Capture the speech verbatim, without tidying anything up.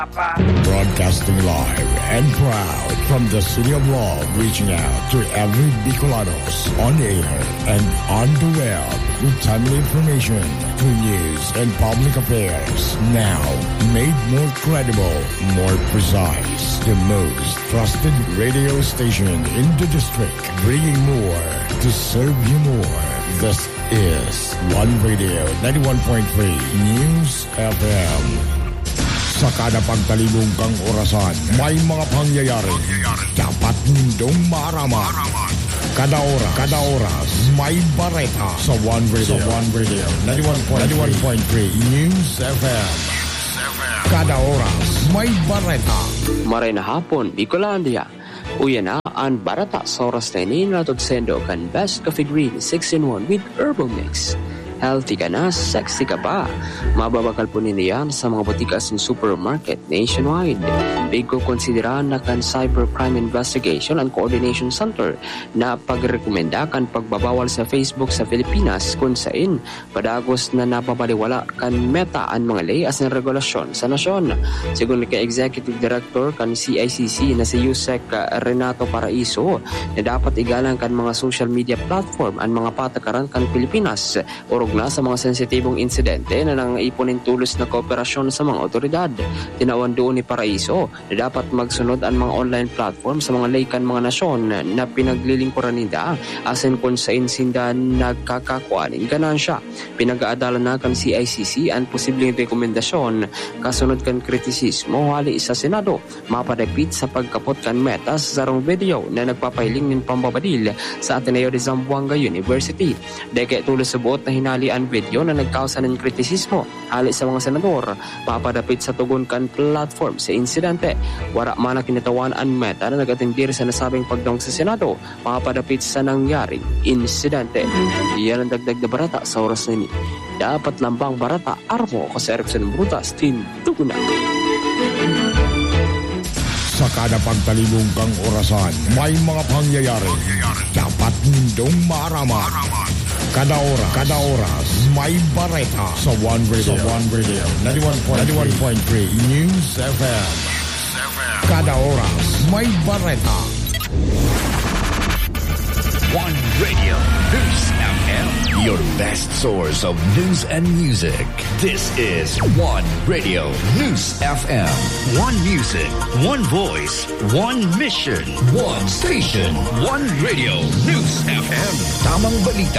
Broadcasting live and proud from the City of Love, reaching out to every Bicolanos on air and on the web with timely information, true news, and public affairs. Now, made more credible, more precise, the most trusted radio station in the district, bringing more to serve you more. This is One Radio ninety-one point three News F M. Sa kada pagtalibong kang orasan, may mga pangyayari dapat nindong maaraman. Kada oras, kada oras, may bareta sa One Radio, sa One Radio ninety-one point three News F M. Kada oras, may bareta. Maray na hapon, Bicolandia. Uyan na ang barata sa oras na ini natod sendo kan Best Coffee Green six in one with Herbal Mix. Healthy ka na, sexy ka pa. Mababakal po nila yan sa mga botikas ng supermarket nationwide. Big ko konsiderahan na kan Cybercrime Investigation and Coordination Center na pagrekomenda kan pagbabawal sa Facebook sa Pilipinas kung saan padagos na napabaliwala kan meta ang mga lay as ng regulasyon sa nasyon. Sigun kay Executive Director kan C I C C na si Yusek Renato Paraiso na dapat igalang kan mga social media platform ang mga patakaran kan Pilipinas o na sa mga sensitibong insidente na nangipunin tulos na kooperasyon sa mga otoridad. Tinawan doon ni Paraiso na dapat magsunod ang mga online platform sa mga laykan mga nasyon na pinaglilingkuran nila asin kung sa insinda nagkakakuaning ganansya. Pinag-aadalan na kan C I C C ang posibleng rekomendasyon kasunod kan kritisismo hali sa Senado mapadagpit sa pagkapot kan meta sa sarong video na nagpapahiling ng pambabadil sa Ateneo de Zamboanga University. Deke tulos sa buot na hinali ang video na nagkausa ng kritisismo hali sa mga senador papadapit sa tugon kan platform sa insidente. Wara man na kinatawan ang meta na nag-atendir sa nasabing pagdong sa Senado papadapit sa nangyaring insidente. Iyan ang dagdag na barata sa oras na ini. Dapat lambang barata armo ko sa Erickson Brutas tin tugunan. Sa kada pagtalibong kang orasan, may mga pangyayari dapat nindong maaraman. Kada oras, kada oras, may bareta sa One Radio, sa One Radio ninety-one point three News F M. Kada oras, may bareta. One Radio News F M, your best source of news and music. This is One Radio News F M. One music, one voice, one mission, one station. One Radio News F M. Tamang balita